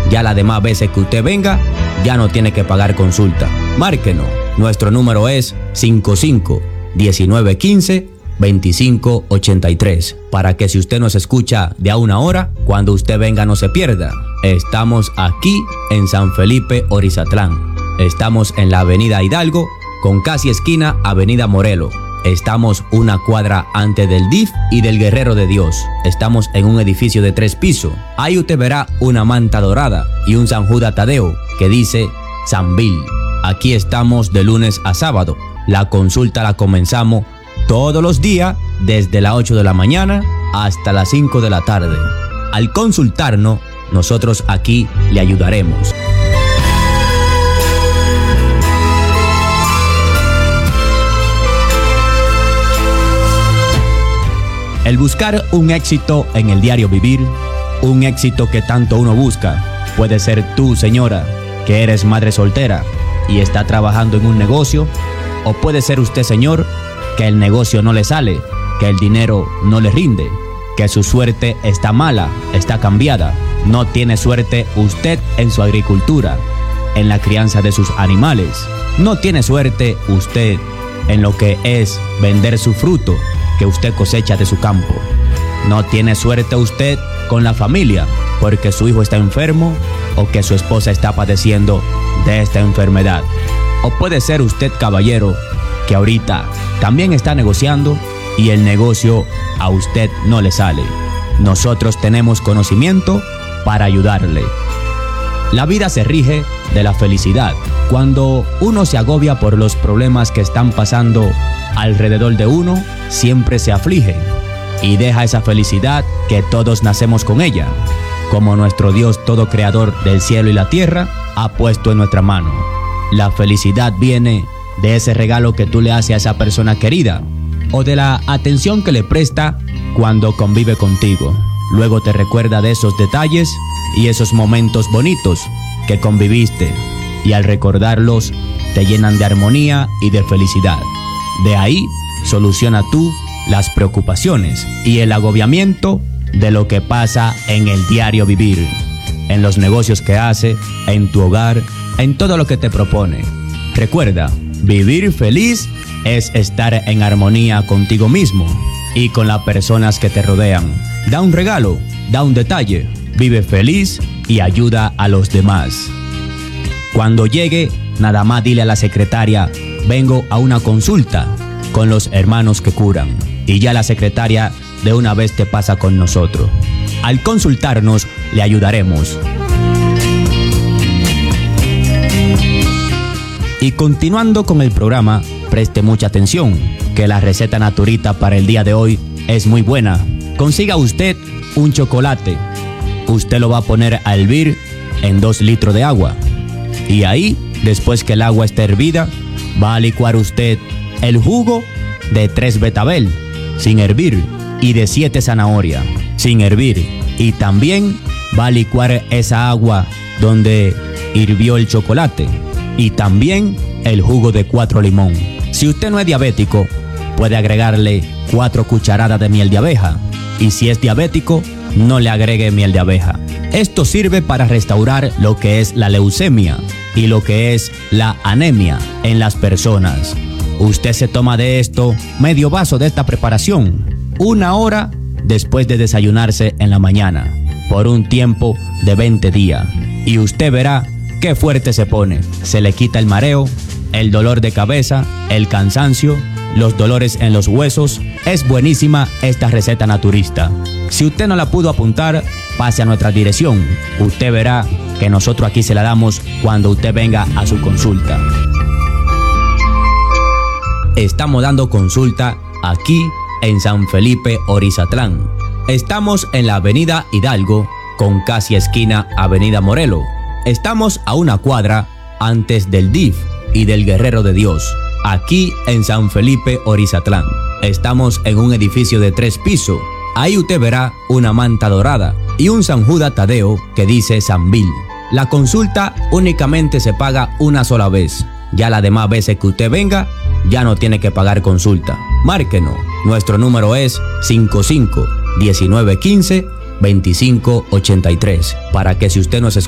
Ya las demás veces que usted venga, ya no tiene que pagar consulta. Márquenos. Nuestro número es 55-1915-2583. Para que si usted nos escucha de a una hora, cuando usted venga no se pierda. Estamos aquí en San Felipe, Orizatlán. Estamos en la avenida Hidalgo, con casi esquina avenida Morelos. Estamos una cuadra antes del DIF y del Guerrero de Dios. Estamos en un edificio de 3 pisos. Ahí usted verá una manta dorada y un San Judas Tadeo que dice San Bill. Aquí estamos de lunes a sábado. La consulta la comenzamos todos los días desde las 8 de la mañana hasta las 5 de la tarde. Al consultarnos, nosotros aquí le ayudaremos. El buscar un éxito en el diario vivir, un éxito que tanto uno busca, puede ser tú, señora, que eres madre soltera y está trabajando en un negocio, o puede ser usted, señor, que el negocio no le sale, que el dinero no le rinde, que su suerte está mala, está cambiada, no tiene suerte usted en su agricultura, en la crianza de sus animales, no tiene suerte usted en lo que es vender su fruto que usted cosecha de su campo. No tiene suerte usted con la familia porque su hijo está enfermo o que su esposa está padeciendo de esta enfermedad. O puede ser usted, caballero, que ahorita también está negociando y el negocio a usted no le sale. Nosotros tenemos conocimiento para ayudarle. La vida se rige de la felicidad. Cuando uno se agobia por los problemas que están pasando alrededor de uno, siempre se aflige y deja esa felicidad que todos nacemos con ella, como nuestro Dios todo creador del cielo y la tierra ha puesto en nuestra mano. La felicidad viene de ese regalo que tú le haces a esa persona querida o de la atención que le presta cuando convive contigo. Luego te recuerda de esos detalles y esos momentos bonitos que conviviste, y al recordarlos te llenan de armonía y de felicidad. De ahí soluciona tú las preocupaciones y el agobiamiento de lo que pasa en el diario vivir, en los negocios que hace, en tu hogar, en todo lo que te propone. Recuerda, vivir feliz es estar en armonía contigo mismo y con las personas que te rodean. Da un regalo, da un detalle, vive feliz y ayuda a los demás. Cuando llegue, nada más dile a la secretaria: vengo a una consulta con los hermanos que curan. Y ya la secretaria de una vez te pasa con nosotros. Al consultarnos, le ayudaremos. Y continuando con el programa, preste mucha atención, que la receta naturita para el día de hoy es muy buena. Consiga usted un chocolate. Usted lo va a poner a hervir en 2 litros de agua. Y ahí, después que el agua esté hervida, va a licuar usted el jugo de 3 betabel sin hervir y de 7 zanahorias sin hervir. Y también va a licuar esa agua donde hirvió el chocolate y también el jugo de 4 limón. Si usted no es diabético, puede agregarle 4 cucharadas de miel de abeja, y si es diabético, no le agregue miel de abeja. Esto sirve para restaurar lo que es la leucemia y lo que es la anemia en las personas. Usted se toma de esto medio vaso de esta preparación 1 hora después de desayunarse en la mañana, por un tiempo de 20 días, y usted verá qué fuerte se pone. Se le quita el mareo, el dolor de cabeza, el cansancio, los dolores en los huesos. Es buenísima esta receta naturista. Si usted no la pudo apuntar, pase a nuestra dirección. Usted verá que nosotros aquí se la damos cuando usted venga a su consulta. Estamos dando consulta aquí en San Felipe, Orizatlán. Estamos en la avenida Hidalgo, con casi esquina avenida Morelos. Estamos a 1 cuadra antes del DIF y del Guerrero de Dios, aquí en San Felipe, Orizatlán. Estamos en un edificio de 3 pisos. Ahí usted verá una manta dorada y un San Judas Tadeo que dice San Bill. La consulta únicamente se paga una sola vez. Ya las demás veces que usted venga, ya no tiene que pagar consulta. Márquenos. Nuestro número es 55-1915-2583 para que si usted nos escucha